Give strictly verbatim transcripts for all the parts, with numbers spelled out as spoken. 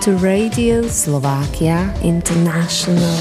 to Radio Slovakia International.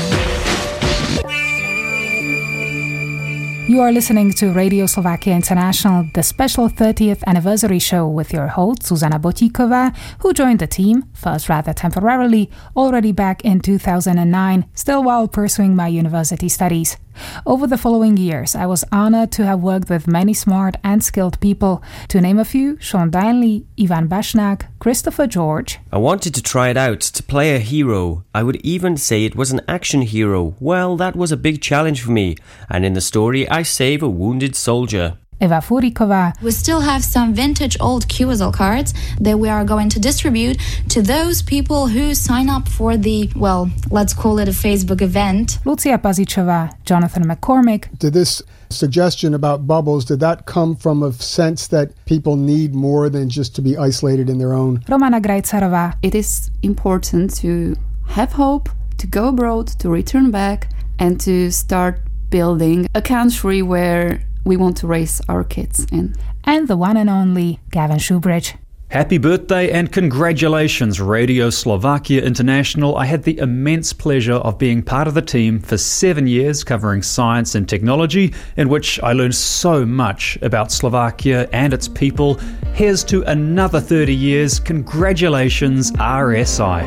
You are listening to Radio Slovakia International, the special thirtieth anniversary show with your host, Zuzana Botíková, who joined the team, first rather temporarily, already back in two thousand nine, still while pursuing my university studies. Over the following years, I was honored to have worked with many smart and skilled people. To name a few, Sean Dyneley, Ivan Bashnak, Christopher George. I wanted to try it out, to play a hero. I would even say it was an action hero. Well, that was a big challenge for me. And in the story, I save a wounded soldier. Eva Furiková. We still have some vintage old Q S L cards that we are going to distribute to those people who sign up for the, well, let's call it a Facebook event. Lucia Pazičová, Jonathan McCormick. Did this suggestion about bubbles, did that come from a sense that people need more than just to be isolated in their own? Romana Grajcarová. It is important to have hope, to go abroad, to return back, and to start building a country where we want to raise our kids in. And the one and only Gavin Shoebridge. Happy birthday and congratulations, Radio Slovakia International. I had the immense pleasure of being part of the team for seven years covering science and technology, in which I learned so much about Slovakia and its people. Here's to another thirty years. Congratulations, R S I.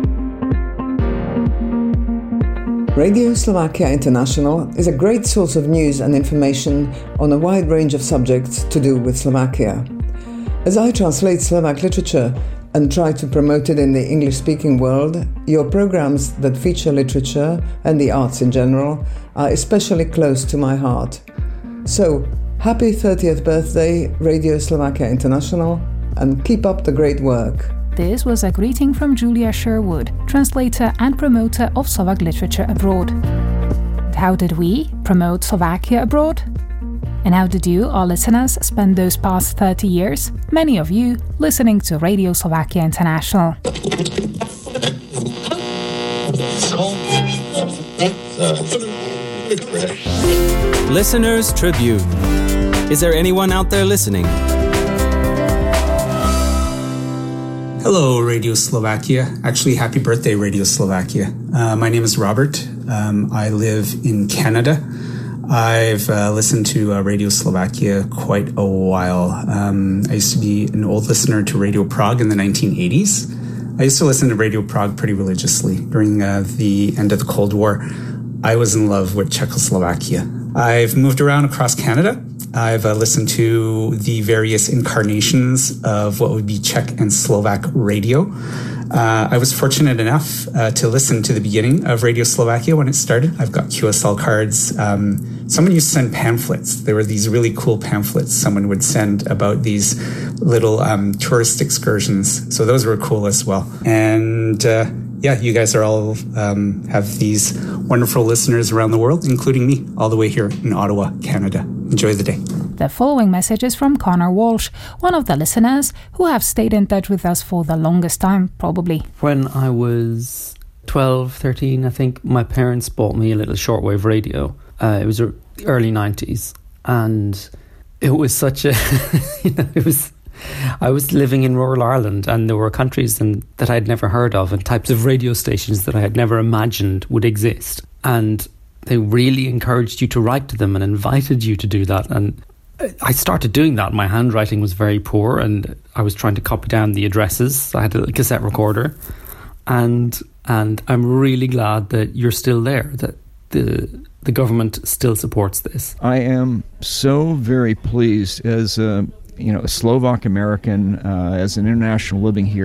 Radio Slovakia International is a great source of news and information on a wide range of subjects to do with Slovakia. As I translate Slovak literature and try to promote it in the English-speaking world, your programs that feature literature and the arts in general are especially close to my heart. So, happy thirtieth birthday, Radio Slovakia International, and keep up the great work. This was a greeting from Julia Sherwood, translator and promoter of Slovak literature abroad. How did we promote Slovakia abroad? And how did you, our listeners, spend those past thirty years? Many of you listening to Radio Slovakia International. Listeners Tribune. Is there anyone out there listening? Hello, Radio Slovakia. Actually, happy birthday, Radio Slovakia. Uh, my name is Robert. Um, I live in Canada. I've uh, listened to uh, Radio Slovakia quite a while. Um, I used to be an old listener to Radio Prague in the nineteen eighties. I used to listen to Radio Prague pretty religiously during uh, the end of the Cold War. I was in love with Czechoslovakia. I've moved around across Canada. I've uh, listened to the various incarnations of what would be Czech and Slovak radio. Uh, I was fortunate enough uh, to listen to the beginning of Radio Slovakia when it started. I've got Q S L cards. Um, someone used to send pamphlets. There were these really cool pamphlets someone would send about these little um, tourist excursions. So those were cool as well. And uh, yeah, you guys are all um, have these wonderful listeners around the world, including me, all the way here in Ottawa, Canada. Enjoy the day. The following message is from Connor Walsh, one of the listeners who have stayed in touch with us for the longest time, probably. When I was twelve, thirteen, I think, my parents bought me a little shortwave radio. Uh, it was the early nineties, and it was such a, you know, it was, I was living in rural Ireland, and there were countries and, that I'd never heard of, and types of radio stations that I had never imagined would exist. And they really encouraged you to write to them and invited you to do that. And I started doing that. My handwriting was very poor, and I was trying to copy down the addresses. I had a cassette recorder, and and I'm really glad that you're still there, that the the government still supports this. I am so very pleased as a you know a Slovak American, uh, as an international living here